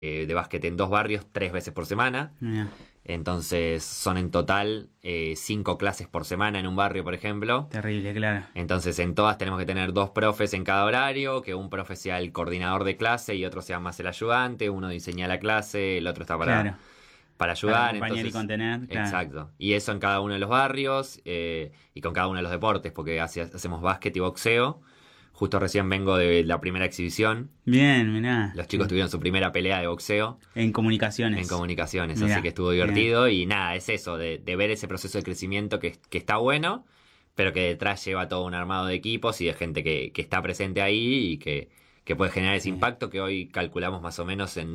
de básquet en 2 barrios 3 veces por semana. Mirá. Entonces son en total 5 clases por semana en un barrio, por ejemplo. Terrible, claro. Entonces en todas tenemos que tener 2 profes en cada horario, que un profe sea el coordinador de clase y otro sea más el ayudante, uno diseña la clase, el otro está Claro. para ayudar. Para acompañar y contener, claro. Exacto. Y eso en cada uno de los barrios y con cada uno de los deportes, porque hacemos básquet y boxeo. Justo recién vengo de la primera exhibición. Bien, mirá. Los chicos tuvieron su primera pelea de boxeo. En comunicaciones. En comunicaciones, Mirá, así que estuvo divertido. Y nada, es eso, de ver ese proceso de crecimiento que está bueno, pero que detrás lleva todo un armado de equipos y de gente que está presente ahí y que puede generar ese impacto que hoy calculamos más o menos en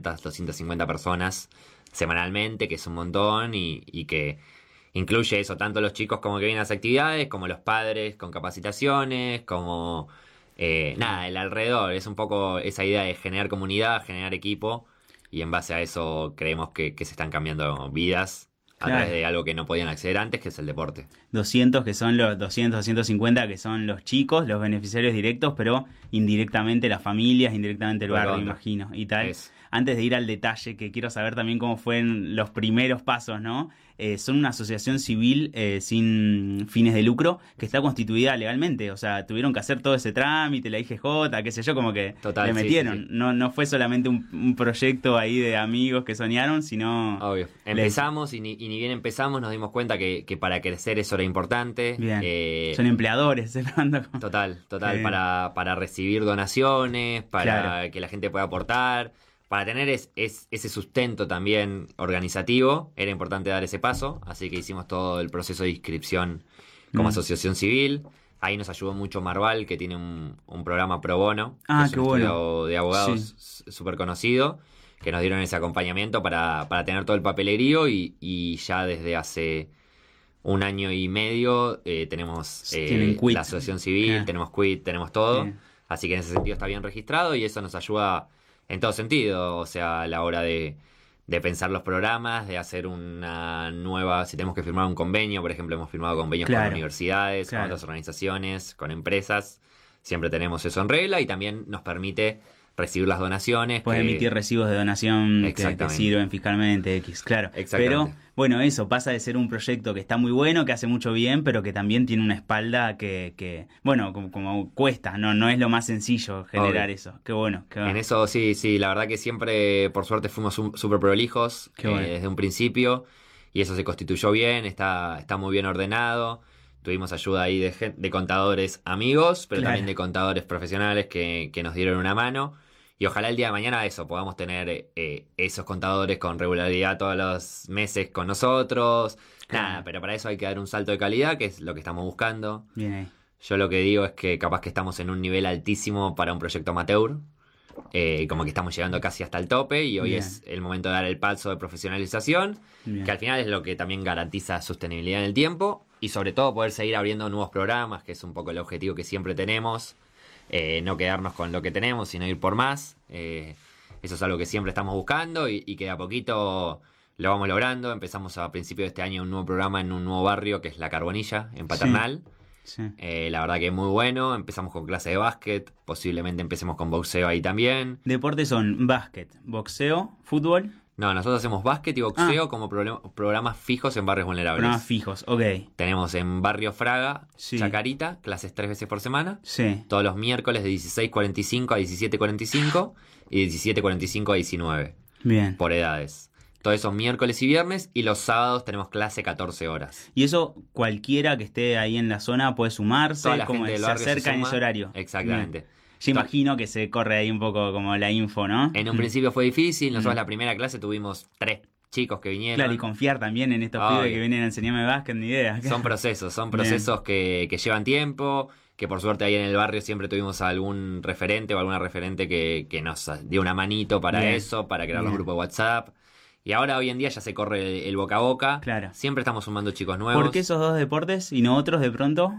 250 personas semanalmente, que es un montón y que incluye eso, tanto los chicos como que vienen a las actividades, como los padres con capacitaciones, como nada, el alrededor. Es un poco esa idea de generar comunidad, generar equipo, y en base a eso creemos que se están cambiando vidas a Claro. través de algo que no podían acceder antes, que es el deporte. 200 que son los 250 que son los chicos, los beneficiarios directos, pero indirectamente las familias, indirectamente el barrio, Recontra. imagino, y tal. Es. Antes de ir al detalle, que quiero saber también cómo fueron los primeros pasos, ¿no? Son una asociación civil sin fines de lucro que está constituida legalmente, o sea, tuvieron que hacer todo ese trámite, la IGJ, qué sé yo, como que Total, le sí, metieron. sí, sí. No fue solamente un proyecto ahí de amigos que soñaron, sino... Obvio. Empezamos y ni bien empezamos nos dimos cuenta que para crecer eso era importante. Bien. Son empleadores, Total, para recibir donaciones, para Claro. que la gente pueda aportar, para tener ese sustento también organizativo, era importante dar ese paso, así que hicimos todo el proceso de inscripción como asociación civil. Ahí nos ayudó mucho Marval, que tiene un programa pro bono, que es qué un bueno. estudio de abogados súper conocido, que nos dieron ese acompañamiento para tener todo el papelerío y ya desde hace 1 año y medio tenemos Tienen quit. la asociación civil, tenemos quit, tenemos todo. Bien. Así que en ese sentido está bien registrado y eso nos ayuda en todo sentido. O sea, a la hora de pensar los programas, de hacer una nueva, si tenemos que firmar un convenio, por ejemplo, hemos firmado convenios Claro. con universidades, Claro. con otras organizaciones, con empresas. Siempre tenemos eso en regla y también nos permite recibir las donaciones. Puedes emitir recibos de donación que Exactamente. sirven fiscalmente, claro. Exactamente. Pero, bueno, eso pasa de ser un proyecto que está muy bueno, que hace mucho bien, pero que también tiene una espalda que bueno, como cuesta, no es lo más sencillo generar Obvio. eso. Qué bueno. En eso sí, la verdad que siempre, por suerte, fuimos súper prolijos Qué bueno. desde un principio y eso se constituyó bien, está muy bien ordenado. Tuvimos ayuda ahí de contadores amigos, pero Claro. también de contadores profesionales que nos dieron una mano. Y ojalá el día de mañana eso, podamos tener esos contadores con regularidad todos los meses con nosotros. Claro. Nada, pero para eso hay que dar un salto de calidad, que es lo que estamos buscando. Bien ahí. Yo lo que digo es que capaz que estamos en un nivel altísimo para un proyecto amateur. Como que estamos llegando casi hasta el tope y hoy Bien. es el momento de dar el paso de profesionalización, Bien. que al final es lo que también garantiza sostenibilidad en el tiempo y sobre todo poder seguir abriendo nuevos programas, que es un poco el objetivo que siempre tenemos, no quedarnos con lo que tenemos, sino ir por más. Eso es algo que siempre estamos buscando y que de a poquito lo vamos logrando. Empezamos a principios de este año un nuevo programa en un nuevo barrio que es La Carbonilla, en Paternal. Sí. La verdad que es muy bueno. Empezamos con clase de básquet, posiblemente empecemos con boxeo ahí también. Deportes son básquet, boxeo, fútbol, No, nosotros hacemos básquet y boxeo como programas fijos en barrios vulnerables. programas fijos, ok. Tenemos en Barrio Fraga, Sí. Chacarita, clases 3 veces por semana. Sí. Todos los miércoles de 16:45 a 17:45 y de 17:45 a 19, Bien. por edades. Todos esos miércoles y viernes, y los sábados tenemos clase 14 horas. Y eso cualquiera que esté ahí en la zona puede sumarse, Toda la como gente del se barrio se acerca en suma. ese horario. Exactamente. Bien. Yo imagino que se corre ahí un poco como la info, ¿no? En un principio fue difícil. Nosotros la primera clase tuvimos 3 chicos que vinieron. Claro, y confiar también en estos Obvio. pibes que vienen a enseñarme básquet, ni idea. Son procesos que llevan tiempo, que por suerte ahí en el barrio siempre tuvimos algún referente o alguna referente que nos dio una manito para Bien. eso, para crear los Bien. grupos de WhatsApp. Y ahora hoy en día ya se corre el boca a boca. Claro. Siempre estamos sumando chicos nuevos. ¿Por qué esos dos deportes y no otros de pronto?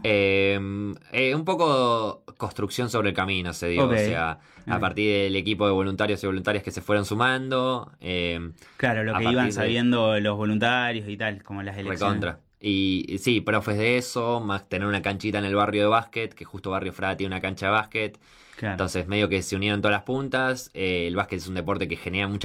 Un poco construcción sobre el camino, se digo. Ok. O sea, a partir del equipo de voluntarios y voluntarias que se fueron sumando. Claro, lo a que partir iban de- sabiendo los voluntarios y tal, como las elecciones. Recontra. Y sí, profes de eso, más tener una canchita en el barrio de básquet, que justo Barrio Frati tiene una cancha de básquet. Claro. Entonces medio que se unieron todas las puntas. El básquet es un deporte que genera mucha